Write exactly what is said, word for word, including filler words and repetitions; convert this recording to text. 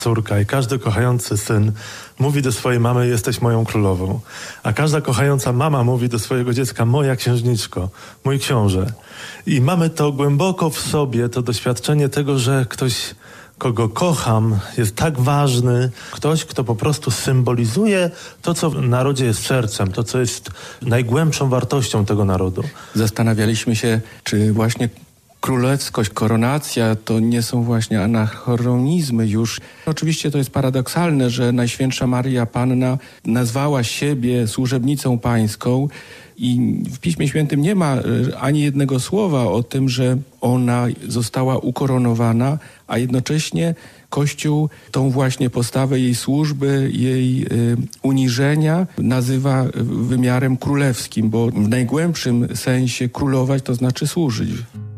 córka i każdy kochający syn mówi do swojej mamy: jesteś moją królową. A każda kochająca mama mówi do swojego dziecka: moja księżniczko, mój książę. I mamy to głęboko w sobie, to doświadczenie tego, że ktoś, kogo kocham, jest tak ważny. Ktoś, kto po prostu symbolizuje to, co w narodzie jest sercem, to, co jest najgłębszą wartością tego narodu. Zastanawialiśmy się, czy właśnie królewskość, koronacja to nie są właśnie anachronizmy już. Oczywiście to jest paradoksalne, że Najświętsza Maryja Panna nazwała siebie służebnicą pańską i w Piśmie Świętym nie ma ani jednego słowa o tym, że ona została ukoronowana, a jednocześnie Kościół tą właśnie postawę jej służby, jej y, uniżenia nazywa wymiarem królewskim, bo w najgłębszym sensie królować to znaczy służyć.